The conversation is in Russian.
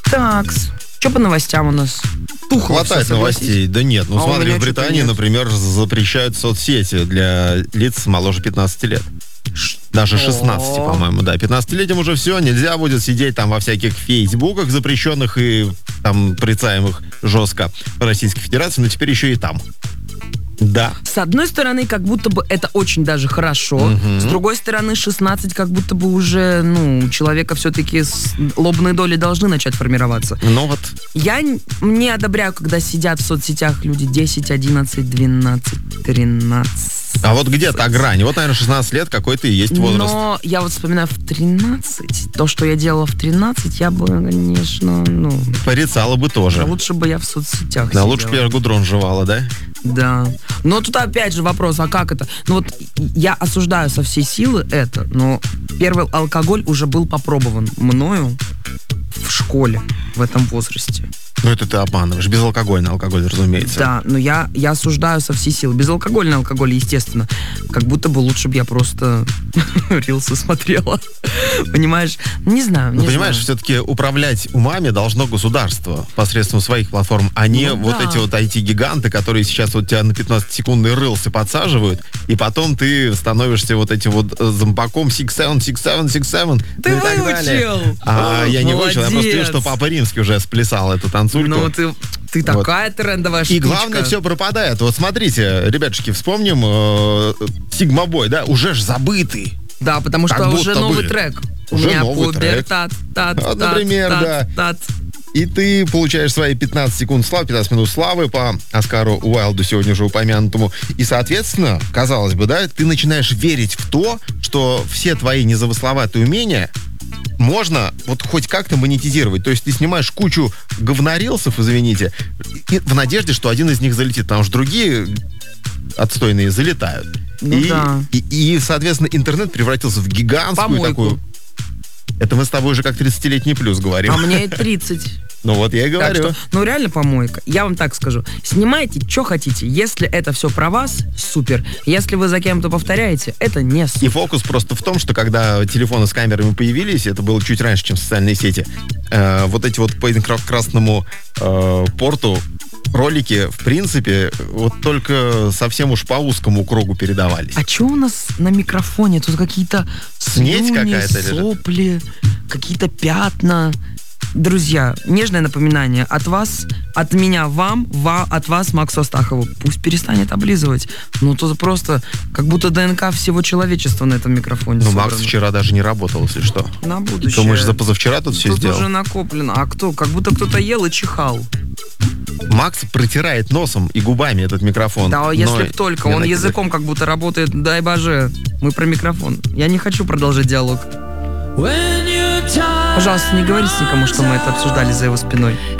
Такс. Что по новостям у нас? Тухло Хватает всё, согласись. новостей. Да нет. Ну, А у смотри, меня в что-то Британии, нет. например, запрещают соцсети для лиц моложе 15 лет. Даже 16, по-моему, да. 15-летним уже все, нельзя будет сидеть там во всяких фейсбуках запрещенных и там порицаемых жестко в Российской Федерации, но теперь еще и там. Да. С одной стороны, как будто бы это очень даже хорошо. С другой стороны, 16 как будто бы уже, у человека все-таки лобные доли должны начать формироваться. Ну вот. Я не одобряю, когда сидят в соцсетях люди 10, 11, 12, 13. А вот где та грань? Вот, наверное, 16 лет какой-то и есть возраст. Но я вот вспоминаю в 13, то, что я делала в 13, я бы, конечно, Порицала бы тоже. лучше бы я в соцсетях Да, сидела. лучше бы я гудрон жевала, да? Да. Но тут опять же вопрос, а как это? Я осуждаю со всей силы это, но первый алкоголь уже был попробован мною в школе в этом возрасте. Ну, это ты обманываешь. Безалкогольный алкоголь, разумеется. Да, но я осуждаю со всей силы. Безалкогольный алкоголь, естественно. Как будто бы лучше бы я просто рилсы смотрела. Понимаешь? Не знаю. Ну, понимаешь, все-таки управлять умами должно государство посредством своих платформ, а не эти вот IT-гиганты, которые сейчас вот тебя на 15-секундные рилсы подсаживают, и потом ты становишься вот этим вот зомбаком 6-7, 6-7, 6-7. Ты выучил! А я не выучил, я просто видел, Молодец. что Папа Римский уже сплясал эту танцульку. Ну, ты такая трендовая штучка. И главное, все пропадает. Вот смотрите, ребятушки, вспомним Сигма-бой, да, уже ж забытый. Да, потому что Как уже будто новый бы. трек. Уже У меня новый трек. пубертат, Вот, например, да. И ты получаешь свои 15 секунд славы, 15 минут славы по Оскару Уайлду, сегодня уже упомянутому. И, соответственно, казалось бы, да, ты начинаешь верить в то, что все твои незамысловатые умения можно вот хоть как-то монетизировать. То есть ты снимаешь кучу говнорилсов, извините, и в надежде, что один из них залетит, потому что другие отстойные залетают. И, соответственно, интернет превратился в гигантскую помойку. такую... Это мы с тобой уже как 30-летний плюс говорим. А мне 30. Ну вот я и Так говорю. что, реально помойка. Я вам так скажу. Снимайте, что хотите. Если это все про вас, супер. Если вы за кем-то повторяете, это не И супер. фокус просто в том, что когда телефоны с камерами появились, это было чуть раньше, чем социальные сети, вот эти вот по красному порту ролики, в принципе, вот только совсем уж по узкому кругу передавались. А что у нас на микрофоне? Тут какие-то Снедь слюни, какая-то лежит. сопли, какие-то пятна. Друзья, нежное напоминание от вас, от меня вам, от вас Максу Астахову. Пусть перестанет облизывать. То просто как будто ДНК всего человечества на этом микрофоне. Ну, собрано. Макс вчера даже не работал, если что. На будущее. Думаешь, за позавчера тут все Тут сделал? уже накоплено. А кто? Как будто кто-то ел и чихал. Макс протирает носом и губами этот микрофон. Да, если но б только. не Он накидывает. языком как будто работает. Дай боже. Мы про микрофон. Я не хочу продолжить диалог. Пожалуйста, не говорите никому, что мы это обсуждали за его спиной.